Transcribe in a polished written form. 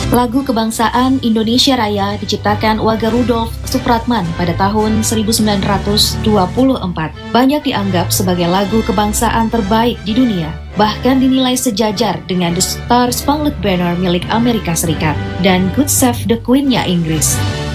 Lagu kebangsaan Indonesia Raya diciptakan Wage Rudolf Supratman pada tahun 1924. Banyak dianggap sebagai lagu kebangsaan terbaik di dunia, bahkan dinilai sejajar dengan The Star Spangled Banner milik Amerika Serikat dan God Save the Queen-nya Inggris.